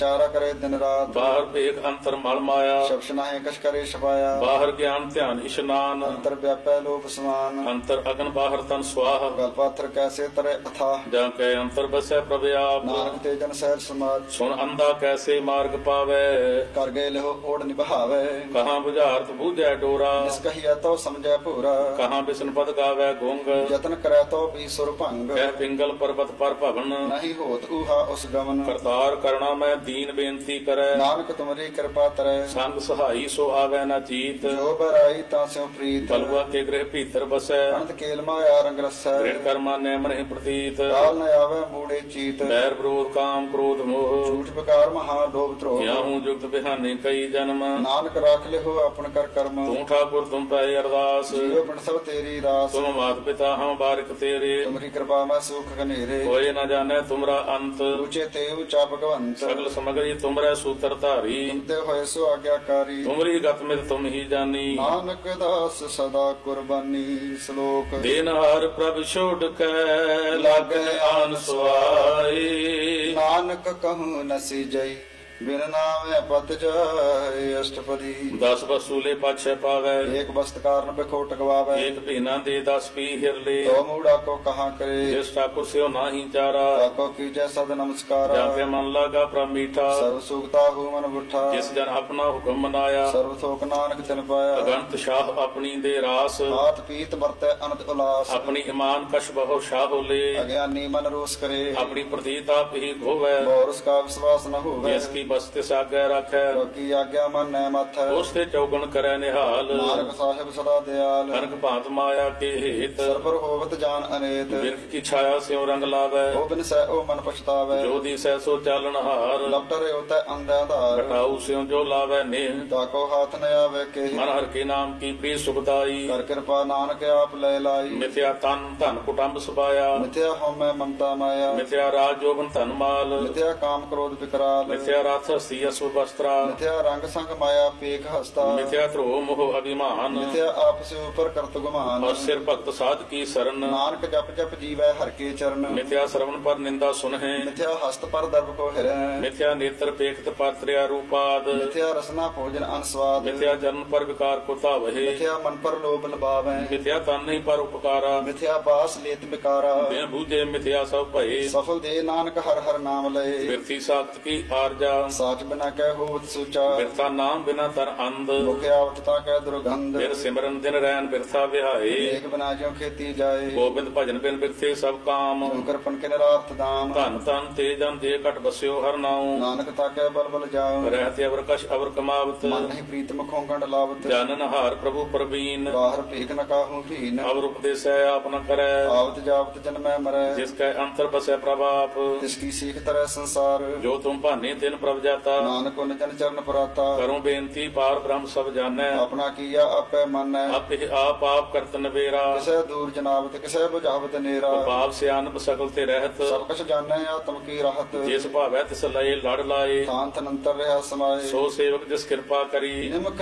ਚਾਰਾ ਕਰੇ ਦਿਨ ਰਾਤ। ਬਾਹਰ ਭੇਖ ਅੰਤਰ ਮਲ ਮਾਇਆ, ਸ਼ਬਦ ਨਾਹੀ ਕਛ ਕਰੇ ਛਪਾਇਆ। ਬਾਹਰ ਗਿਆਨ ਧਿਆਨ ਇਸ਼ਨਾਨ, ਅੰਤਰ ਵਿਆਪੈ ਲੋਭ ਸਮਾਨ। ਅੰਤਰ ਅਗਨ ਬਾਹਰ ਤਨ ਸਵਾਹ, ਗਲ ਪਾਥਰ ਕੈਸੇ ਤਰੇ ਅਥਾ। ਜਾਂ ਕੈ ਅੰਤਰ ਬਸੈ ਪ੍ਰਭ ਆਪ, ਨਾਨਕ ਤੇ ਜਨ ਸਹਿਜ ਸਮਾਜ। ਸੁਣ ਅੰਧਾ ਕੈਸੇ ਮਾਰਗ ਪਾਵੈ, ਕਰ ਗਏ ਲਿਹੋ ਓੜ ਨਿਭਾਵੇ। ਕਹਾਂ ਬੁਝਾਰਤ ਬੂਝੈ ਡੋਰਾ, ਜਿਸ ਕਹੀਐ ਤੋ ਸਮਝੈ ਭੂਰਾ। ਕਹਾਂ ਬਿਸ਼ਨ ਪਦ ਗਾਵੈ ਗੁੰਗ, ਯਤਨ ਕਰੈ ਤੋ ਵੀ ਸੁਰ ਭੰਗ। ਕਹਿ ਪਿੰਗਲ ਪਰਬਤ ਪਰ ਭਵਨ, ਨਹੀਂ ਹੋਤ ਊਹਾ ਉਸ ਗਮਨ। ਕਰਤਾਰ ਕਰਣਾ ਮੈਂ ਦੀਨ ਬੇਨਤੀ ਕਰੈ, ਨਾਨਕ ਤੁਮਰੀ ਕਿਰਪਾ ਤਰੈ। ਸੰਗ ਸਹਾਈ ਸੋ ਆਵੈ ਨਾ ਚੀਤ, ਜੋ ਬਰਾਈ ਤਾਂ ਸਿਉ ਪ੍ਰੀਤ। ਕਲਵਾ ਕੇ ਗ੍ਰਹਿ ਭੀਤਰ ਬਸੈ, ਅਨੰਤ ਕੇਲ ਮਾਇਆ ਰੰਗ ਰਸੈ। ਦ੍ਰਿੜ ਕਰਮਾ ਨੈ ਮਨਿ ਪ੍ਰਤੀਤ, ਕਾਲ ਨ ਆਵੈ ਮੂੜੇ ਚੀਤ। ਬੈਰ ਵਿਰੋਧ ਕਾਮ ਕ੍ਰੋਧ ਮੋਹ, ਝੂਠ ਬਕਾਰ ਮਹਾ ਲੋਭ ਧਰੋਹ। ਕਿਆਹੂ ਜੁਗਤ ਬਿਹਾਨੇ ਕਈ ਜਨਮ, ਨਾਨਕ ਰਾਖ ਲਿਹੋ ਆਪਨ ਕਰ ਕਰਮ। ਤੂੰ ਠਾਕੁਰ ਤੁਮ ਪੈ ਅਰਦਾਸ, ਜੀਵ ਪਿੰਡ ਸਭ ਤੇਰੀ ਰਾਸ। ਤੁਮ ਮਾਤ ਪਿਤਾ ਹਮ ਬਾਰਿਕ ਤੇਰੇ, ਤੁਮਰੀ ਕਿਰਪਾ ਮੈਂ ਸੁਖ ਘਨੇਰੇ। ਕੋਇ ਨ ਜਾਣੈ ਤੁਮਰਾ ਅੰਤ, ਉੱਚੇ ਤੇ ਉੱਚਾ ਭਗਵੰਤ। ਸਗਲ ਸਮਗਰੀ ਤੁਮਰੈ ਸੂਤਰ ਧਾਰੀ, ਤੁਮਤੇ ਹੋਏ ਸੋ ਆਗਿਆਕਾਰੀ। ਤੁਮਰੀ ਗਤ ਮਿਤ ਤੁਮ ਹੀ ਜਾਨੀ, ਨਾਨਕ ਦਾਸ ਸਦਾ ਕੁਰਬਾਨੀ। ਸ਼ਲੋਕ ਦੇਨਹਾਰ ਪ੍ਰਭ ਛੋੜ ਕੈ ਲਾਗੈ ਆਨ ਸੁਆਈ, ਨਾਨਕ ਕਹੂੰ ਨਸੀ ਜਈ ਬਿਨ ਨਾਮੈ ਪਤ ਜਾਏ। ਅਸ਼ਟਪਦੀ 10 ਵਸੂਲੇ ਪਾਛੈ ਪਾਵੈ, ਏਕ ਬਸਤ ਕਾਰਨ ਬਿਖੋਟ ਗਵਾਵੈ। ਏਕ ਭੀਨਾ ਦੇ 10 ਪੀ ਹਿਰਲੇ, ਤੋ ਮੂੜਾ ਕੋ ਕਹਾ ਕਰੇ। ਜਿਸ ਠਾਕੁਰ ਸਿਓ ਨਾਹੀ ਚਾਰਾ, ਤਾਕੋ ਕੀਜੈ ਸਦ ਨਮਸਕਾਰਾ। ਜਾਂ ਤੇ ਮਨ ਲਾਗਾ ਪ੍ਰਭ ਮੀਠਾ, ਸਰਬ ਸੁਖਤਾ ਹੂ ਮਨ ਬੁੱਠਾ। ਜਿਸ ਜਨ ਆਪਣਾ ਹੁਕਮ ਮਨਾਇਆ, ਸਰਬ ਥੋਕ ਨਾਨਕ ਤਿਨ ਪਾਇਆ। ਅਗੰਤ ਸ਼ਾਹ ਆਪਣੀ ਦੇ ਰਾਸ, ਆਤ ਪੀਤ ਵਰਤੈ ਅਨੰਤ ਉਲਾਸ। ਆਪਣੀ ਇਮਾਨ ਕਛ ਬਹੁ ਸ਼ਾਹ ਹੋਲੇ, ਅਗਿਆਨੀ ਮਨ ਰੋਸ ਕਰੇ। ਆਪਣੀ ਪ੍ਰਤੀਤ ਆਪ ਹੀ ਖੋਵੈ, ਬੋਰਸ ਕਾ ਵਿਸ਼ਵਾਸ ਨ ਹੋਵੇ। ਜਿਸ ਕੀ ਬਸਤਿ ਸਾਗੈ ਰੱਖੈ, ਲੋਕੀ ਆਗਿਆ ਮਨ ਨੈ ਮਥੈ। ਉਸ ਤੇ ਚੌਗਣ ਕਰੈ ਨਿਹਾਲ, ਨਾਨਕ ਸਾਹਿਬ ਸਦਾ ਦਿਆਲ। ਅਨਕ ਭਾਂਤ ਮਾਇਆ ਕੇ ਹੇਤ, ਸਰਬਰ ਹੋਵਤ ਜਾਨ ਅਨੇਤ। ਬਿਰਖ ਕੀ ਛਾਇਆ ਸਿਉ ਰੰਗ ਲਾਵੈ, ਉਹ ਬਿਨ ਸਹਿ ਉਹ ਮਨ ਪਛਤਾਵੈ। ਜੋ ਦਿਸੈ ਸੋ ਚਾਲਣ ਹਾਰ, ਲਪਟਰੇ ਉਤੈ ਅੰਧਾ ਧਾਰ। ਘਟਾਉ ਸਿਉ ਜੋ ਲਾਵੈ ਨੇਹ, ਤਾਕੋ ਹਾਥ ਨ ਆਵੇ ਕੇ। ਮਨ ਹਰ ਕੇ ਨਾਮ ਕੀ ਪ੍ਰੀ ਸੁਖਦਾਈ, ਕਰ ਕਿਰਪਾ ਨਾਨਕ ਆਪ ਲੈ ਲਾਈ। ਮਿਥਿਆ ਤਨ ਧਨ ਕੁਟੰਬ ਸਪਾਇਆ, ਮਿਥਿਆ ਹਉਮੈ ਮਮਤਾ ਮਾਇਆ। ਮਿਥਿਆ ਰਾਜ ਜੋਬਨ ਧਨ ਮਾਲ, ਮਿਥਿਆ ਕਾਮ ਕ੍ਰੋਧ ਵਿਕਰਾਲ। ਮਿਥਿਆ ਰਥ ਹਸਤੀ ਅਸੁ ਵਸਤਰਾ, ਮਿਥਿਆ ਰੰਗ ਸੰਗ ਮਾਇਆ ਪੇਖ ਹਸਤਾ। ਮਿਥਿਆ ਧਰੋ ਮੋਹ ਅਭਿਮਾਨ, ਮਿਥਿਆ ਆਪਸ ਉਪਰ ਕਰਤ ਗੁਮਾਨ। ਔਰ ਸਿਰ ਭਗਤ ਸਾਧ ਕੀ ਸਰਨ, ਨਾਨਕ ਜਪ ਜਪ ਜੀਵੈ ਹਰ ਕੇ ਚਰਨ। ਮਿਥਿਆ ਸਰਵਨ ਪਰ ਨਿੰਦਾ ਸੁਨਹਿ, ਮਿਥਿਆ ਹਸਤ ਪਰ ਦਰਬ ਕੋ ਹਿਰੈ। ਮਿਥਿਆ ਨੇਤਰ ਪੇਖਤ ਪਾਤਰਿਆ ਰੂਪਾਦ, ਮਿਥਿਆ ਰਸਨਾ ਭੋਜਨ ਅਨਸਵਾਦ। ਮਿਥਿਆ ਜਨਨ ਪਰ ਵਿਕਾਰ ਕੋ ਧਾਵਹਿ, ਮਿਥਿਆ ਮਨ ਪਰ ਲੋਭ ਲਬਾਵੈ। ਮਿਥਿਆ ਤਨ ਨਹੀਂ ਪਰ ਉਪਕਾਰਾ, ਮਿਥਿਆ ਬਾਸ ਲੇਤ ਬਿਕਾਰਾ। ਬਿਨ ਬੂਝੇ ਮਿਥਿਆ ਸਭ ਭਏ, ਸਫਲ ਦੇ ਨਾਨਕ ਹਰ ਹਰ ਨਾਮ ਲਏ। ਬਿਰਥੀ ਸਾਖਤ ਕੀ ਆਰਜਾ, ਸਾਚ ਬਿਨਾ ਕਹਿ ਹੋਵਤ ਸੂਚਾ। ਬਿਰਥਾ ਨਾਮ ਬਿਨਾ ਤਰ ਅੰਧ, ਮੁਖ ਆਵਤ ਤਾ ਕਹਿ ਦੁਰਗੰਧ। ਬਿਨ ਸਿਮਰਨ ਦਿਨ ਰੈਨ ਬਿਰਥਾ ਵਿਹਾਏ, ਏਕ ਬਿਨਾ ਜਿਉ ਖੇਤੀ ਜਾਏ। ਗੋਬਿੰਦ ਭਜਨ ਬਿਨ ਬਿਰਥੇ ਸਭ ਕਾਮ, ਕਿਰਪਨ ਕੇ ਨਿਰਾਰਥ ਦਾਮ। ਧਨ ਧਨ ਤੇ ਜਨ ਦੇ ਘਟ ਬਸਿਓ ਹਰ ਨਾਉ, ਨਾਨਕ ਤਾ ਕਹਿ ਬਲ ਬਲ ਜਾਉ। ਰਹਿਤ ਅਵਰ ਕਛ ਅਵਰ ਕਮਾਵਤ, ਮਨ ਨਹੀਂ ਪ੍ਰੀਤ ਮੁਖੋਂ ਗੰਢ ਲਾਵਤ। ਜਾਨਨ ਹਾਰ ਪ੍ਰਭੂ ਪ੍ਰਵੀਨ, ਬਾਹਰ ਭੀਖ ਨ ਕਾਹੂ ਭੀਨ। ਅਵਰ ਉਪਦੇਸੈ ਆਪ ਨ ਕਰੈ, ਆਵਤ ਜਾਵਤ ਜਨਮੈ ਮਰੈ। ਜਿਸ ਕੈ ਅੰਤਰ ਬਸੈ ਪ੍ਰਭ ਆਪ, ਤਿਸ ਕੀ ਸੀਖ ਤਰੈ ਸੰਸਾਰ। ਜੋ ਤੁਮ ਭਾਨੇ ਤਿਨ ਪ੍ਰਭ ਜਾਤਾ, ਨਾਨਕ ਉਨ ਜਨ ਚਰਨ ਪਰਾਤਾ। ਕਰੋ ਬੇਨਤੀ ਪਾਰ ਬ੍ਰਹਮ ਸਭ ਜਾਣੈ, ਆਪਣਾ ਕੀਆ ਆਪੇ ਮੰਨੈ। ਆਪੇ ਆਪ ਆਪ ਕਰਤ ਨਵੇਰਾ, ਕਿਸੇ ਦੂਰ ਜਨਾਵਤ ਕਿਸੇ ਬੁਝਾਵਤ ਨੇਰਾ। ਪਾਪ ਸਿਆਨਪ ਸਕਲ ਤੇ ਰਹਿਤ, ਸਭ ਕੁਛ ਜਾਣੈ ਆਤਮ ਕੀ ਰਾਹਤ। ਜਿਸ ਭਾਵੈ ਤਿਸ ਲਏ ਲੜ ਲਾਏ, ਥਾਨ ਥਨੰਤਰ ਰਿਹਾ ਸਮਾਏ। ਸੋ ਸੇਵਕ ਜਿਸ ਕਿਰਪਾ ਕਰੀ, ਨਿਮਕ